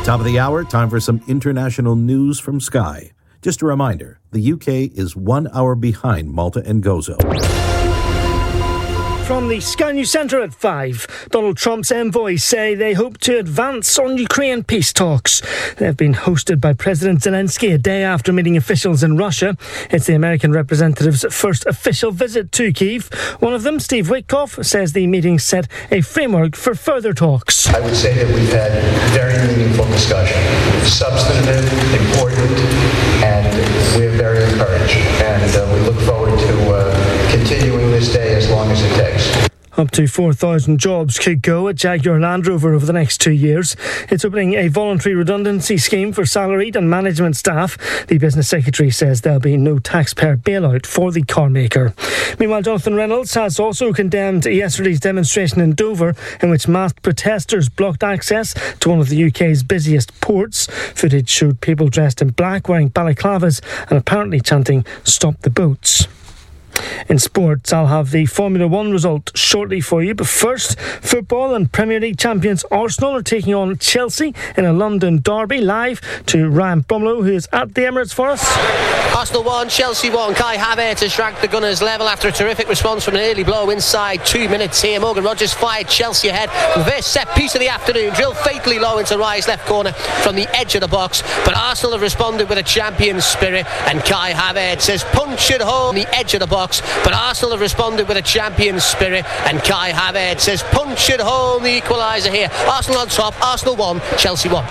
Top of the hour, time for some international news from Sky. Just a reminder, the UK is 1 hour behind Malta and Gozo. From the Sky News Centre at 5, Donald Trump's envoys say they hope to advance on Ukraine peace talks. They've been hosted by President Zelensky a day after meeting officials in Russia. It's the American representative's first official visit to Kyiv. One of them, Steve Witkoff, says the meeting set a framework for further talks. I would say that we've had very meaningful discussion, substantive, important, and we're very encouraged. And we look forward to continuing this day as long as it takes. Up to 4,000 jobs could go at Jaguar Land Rover over the next 2 years. It's opening a voluntary redundancy scheme for salaried and management staff. The business secretary says there'll be no taxpayer bailout for the car maker. Meanwhile, Jonathan Reynolds has also condemned yesterday's demonstration in Dover, in which masked protesters blocked access to one of the UK's busiest ports. Footage showed people dressed in black wearing balaclavas and apparently chanting "Stop the boats." In sports, I'll have the Formula 1 result shortly for you. But first, football and Premier League champions Arsenal are taking on Chelsea in a London derby. Live to Ryan Bromlow, who is at the Emirates for us. Arsenal 1, Chelsea 1. Kai Havertz has dragged the Gunners level after a terrific response from an early blow inside 2 minutes here. Morgan Rogers fired Chelsea ahead. The first set piece of the afternoon, drilled fatally low into Rye's left corner from the edge of the box. But Arsenal have responded with a champion spirit, and Kai Havertz has punctured home the edge of the box. But Arsenal have responded with a champion spirit, and Kai Havertz has punctured home the equaliser here. Arsenal on top, Arsenal 1, Chelsea 1.